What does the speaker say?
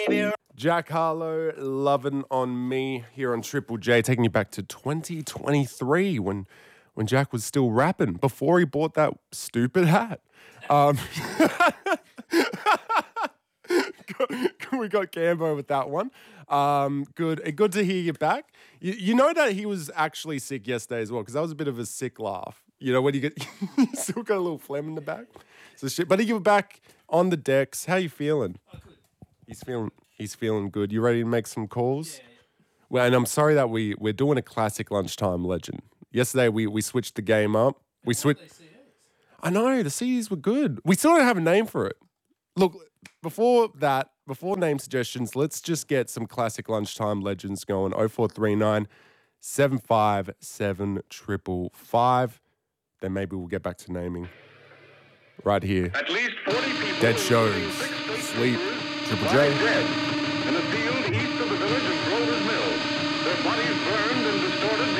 baby. Jack Harlow, Lovin' on Me here on Triple J, taking you back to 2023 when Jack was still rapping before he bought that stupid hat. We got Gambo with that one. Good to hear you back. You know that he was actually sick yesterday as well, because that was a bit of a sick laugh. You know, when you get you still got a little phlegm in the back. So shit. But you're back on the decks. How you feeling? Oh, good. He's feeling good. You ready to make some calls? Yeah. Well, and I'm sorry that we're doing a classic lunchtime legend. Yesterday we switched the game up. We switched. I know the CDs were good. We still don't have a name for it. Look, before name suggestions, let's just get some classic lunchtime legends going. 0439 757 555. Then maybe we'll get back to naming. Right here. At least 40 people. Dead shows. Sleep. Triple J. Dead in a field east of the village of Grover's Mill. Their bodies burned and distorted.